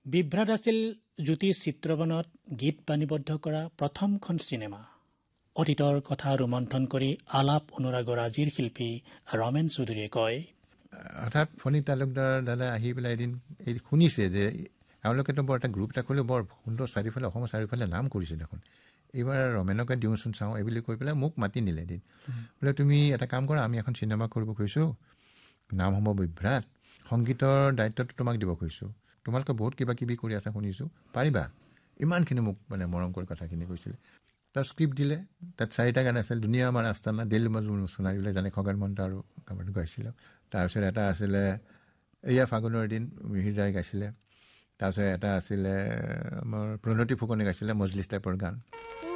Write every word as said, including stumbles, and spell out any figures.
বিভ্ৰাট আছিল জ্যোতি চিত্ৰবনত গীত বাণীবদ্ধ কৰা প্ৰথমখন চিনেমা। অতীতৰ কথা ৰোমন্থন কৰি আলাপ অনুৰাগৰ আজিৰ শিল্পী ৰমেন চৌধুৰীয়ে কয়, হঠাৎ ফণী তালুকদাৰ দাদা আহি পেলাই এদিন এই শুনিছে যে এওঁলোকেতো বৰ এটা গ্ৰুপ এটা কৰিলে বৰ সুন্দৰ চাৰিওফালে অসমৰ চাৰিওফালে নাম কৰিছে দেখোন, এইবাৰ ৰমেনকে দিওঁচোন চাওঁ এই বুলি কৈ পেলাই মোক মাতি নিলে এদিন। বোলে তুমি এটা কাম কৰা, আমি এখন চিনেমা কৰিব খুজিছোঁ, নাম হ'ব বিভ্ৰাট, সংগীতৰ দায়িত্বটো তোমাক দিব খুজিছোঁ, তোমালোকে বহুত কিবা কিবি কৰি আছা শুনিছোঁ, পাৰিবা? ইমানখিনি মোক মানে মৰম কৰি কথাখিনি কৈছিলে। তাত স্ক্ৰিপ্ট দিলে, তাত চাৰিটা গান আছিল, ধুনীয়া আমাৰ আস্তানা, দিল মজমুন সোণাৰীবিলাক জানে, খগেন মহন্ত আৰু কামত গাইছিলে। তাৰপিছত এটা আছিলে এয়া ফাগুনৰ দিন, মিহিৰ দাই গাইছিলে। তাৰপিছত এটা আছিলে আমাৰ প্ৰণতি ফুকনে গাইছিলে মজলিছ টাইপৰ গান।